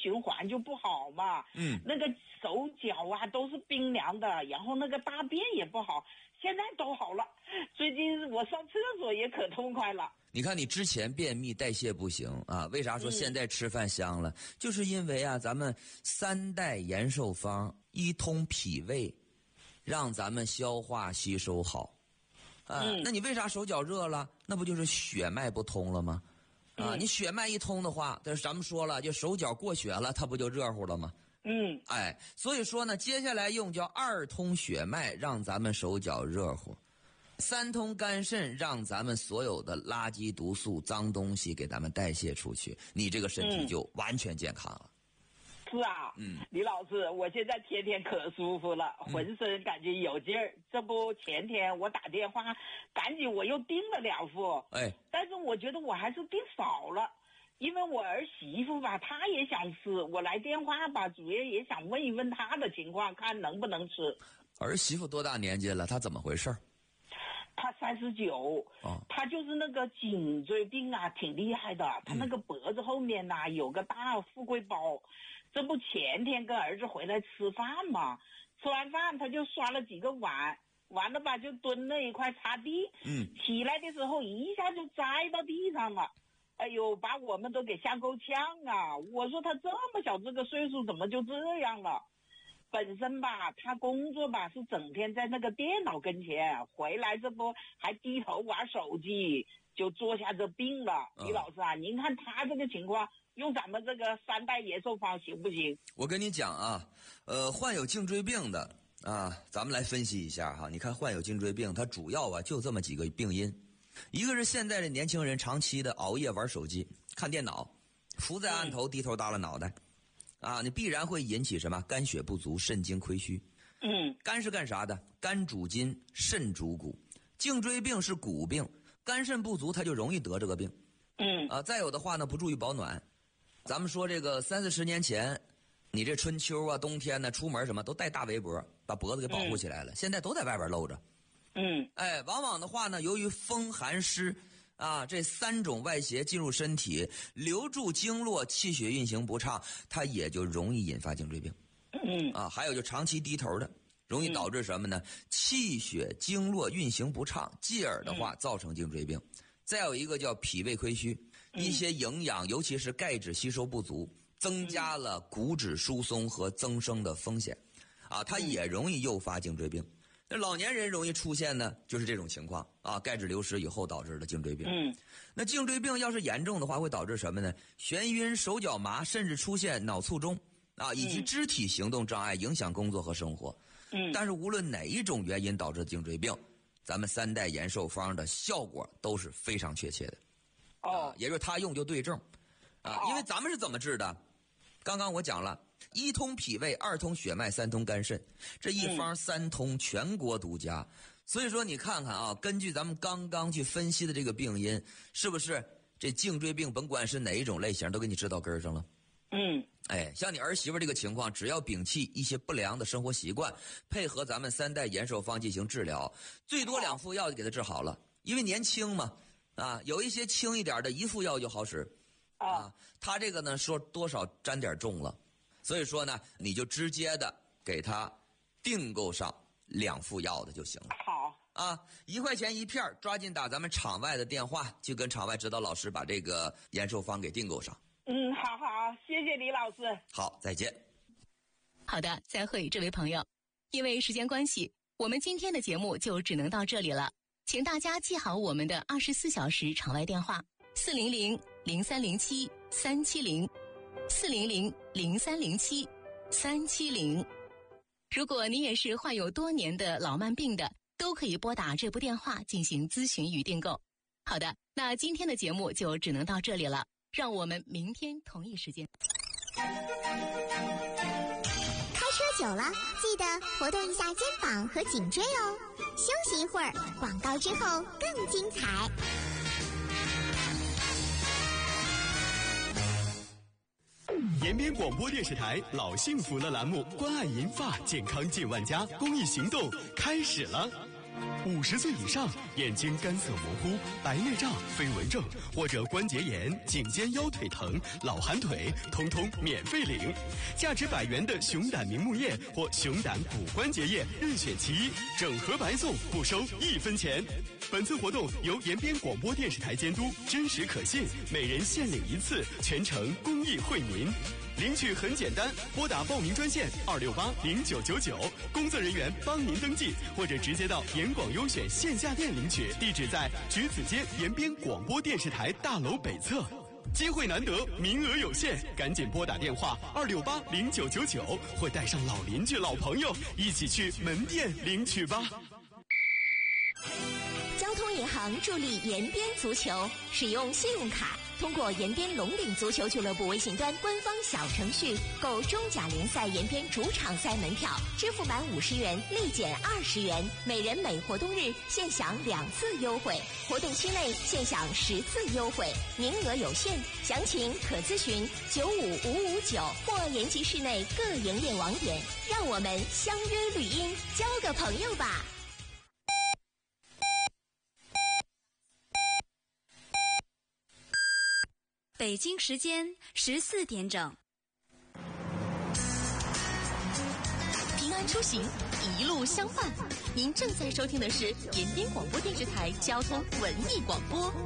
循环就不好嘛。那个手脚啊都是冰凉的，然后那个大便也不好，现在都好了。最近我上厕所也可痛快了。 你看你之前便秘代谢不行啊，为啥说现在吃饭香了？就是因为啊，咱们3代延寿方一通脾胃，让咱们消化吸收好。那你为啥手脚热了？那不就是血脉不通了吗？你血脉一通的话，但是咱们说了，就手脚过血了，它不就热乎了吗？所以说呢，接下来用叫2通血脉，让咱们手脚热乎；3通肝肾，让咱们所有的垃圾毒素、脏东西给咱们代谢出去，你这个身体就完全健康了。 是啊，李老师，我现在天天可舒服了，浑身感觉有劲儿。这不前天我打电话，赶紧我又订了2副，但是我觉得我还是订少了，因为我儿媳妇吧，她也想吃，我来电话吧，主要也想问一问她的情况，看能不能吃。 儿媳妇多大年纪了？她怎么回事？ 他39，他就是那个颈椎病啊，挺厉害的。他那个脖子后面呐，有个大富贵包。这不前天跟儿子回来吃饭嘛，吃完饭他就刷了几个碗，完了吧就蹲那一块擦地。起来的时候一下就栽到地上了。哎呦，把我们都给吓够呛啊！我说他这么小这个岁数怎么就这样了？本身吧，他工作吧是整天在那个电脑跟前，回来这不还低头玩手机，就坐下这病了。李老师啊，您看他这个情况，用咱们这个3代延寿方行不行？ 我跟你讲啊，患有颈椎病的啊，咱们来分析一下哈。你看患有颈椎病，它主要啊就这么几个病因，一个是现在的年轻人长期的熬夜玩手机、看电脑，伏在案头低头耷拉脑袋。你必然会引起什么？肝血不足、肾精亏虚。肝是干啥的？肝主筋，肾主骨。颈椎病是骨病，肝肾不足，它就容易得这个病。再有的话呢，不注意保暖。咱们说这个30-40年前，你这春秋啊、冬天呢，出门什么都带大围脖，把脖子给保护起来了。现在都在外边露着。往往的话呢，由于风寒湿。这3种外邪进入身体，留住经络，气血运行不畅，它也就容易引发颈椎病。还有就长期低头的，容易导致什么呢？气血经络运行不畅，继而的话造成颈椎病。再有一个叫脾胃亏虚，一些营养，尤其是钙质吸收不足，增加了骨质疏松和增生的风险。它也容易诱发颈椎病。那老年人容易出现呢，就是这种情况钙质流失以后导致的颈椎病。那颈椎病要是严重的话，会导致什么呢？眩晕、手脚麻，甚至出现脑卒中以及肢体行动障碍，影响工作和生活。但是无论哪一种原因导致颈椎病，咱们3代延寿方的效果都是非常确切的。也就是他用就对症因为咱们是怎么治的？刚刚我讲了，1通脾胃，2通血脉，3通肝肾，这一方3通，全国独家。所以说你看看根据咱们刚刚去分析的这个病因，是不是这颈椎病甭管是哪一种类型都给你治到根上了？像你儿媳妇这个情况，只要摒弃一些不良的生活习惯，配合咱们3代延寿方进行治疗，最多2副药就给她治好了。因为年轻嘛有一些轻一点的1副药就好使他这个呢说多少沾点重了，所以说呢你就直接的给他订购上2副药的就行了。 好 1块钱1片，抓紧打咱们场外的电话，去跟场外指导老师把这个延寿方给订购上。 好，谢谢李老师。 好，再见。 好的，再会，这位朋友。因为时间关系，我们今天的节目就只能到这里了，请大家记好我们的24小时场外电话400-0307-370，400-0307-370。如果你也是患有多年的老慢病的，都可以拨打这部电话进行咨询与订购。好的，那今天的节目就只能到这里了，让我们明天同一时间。 开车久了，记得活动一下肩膀和颈椎哦。休息一会儿，广告之后更精彩。 延边广播电视台老幸福了栏目关爱银发健康进万家公益行动开始了。 50岁以上，眼睛干涩模糊、白内障、飞蚊症或者关节炎、颈肩腰腿疼、老寒腿，通通免费领。价值100元的熊胆明目液或熊胆补关节液，任选其一，整盒白送，不收1分钱。本次活动由延边广播电视台监督，真实可信，每人限领1次，全程公益惠民。领取很简单，拨打报名专线2680999，工作人员帮您登记，或者直接到延广优选线下店领取，地址在橘子街延边广播电视台大楼北侧。机会难得，名额有限，赶紧拨打电话2680999，或带上老邻居、老朋友一起去门店领取吧。 交通银行助力延边足球，使用信用卡，通过延边龙岭足球俱乐部微信端官方小程序购中甲联赛延边主场赛门票，支付满50元立减20元，每人每活动日限享2次优惠，活动期内限享10次优惠，名额有限，详情可咨询95559或延吉市内各营业网点。让我们相约绿茵，交个朋友吧。 北京时间14点整。 平安出行，一路相伴。您正在收听的是延边广播电视台交通文艺广播。